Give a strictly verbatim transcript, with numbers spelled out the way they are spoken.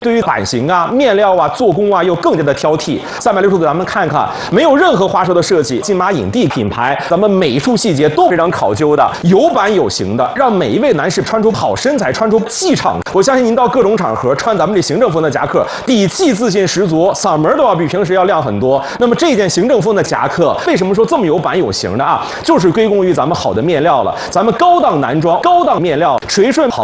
对于版型啊、面料啊、做工啊，又更加的挑剔。三百六十度，咱们看看，没有任何花哨的设计，金马影帝品牌，咱们每一处细节都非常考究的，有版有型的，让每一位男士穿出好身材，穿出气场。我相信您到各种场合穿咱们这行政风的夹克，底气自信十足，嗓门都要比平时要亮很多。那么这件行政风的夹克，为什么说这么有版有型的啊？就是归功于咱们好的面料了，咱们高档男装、高档面料，垂顺好。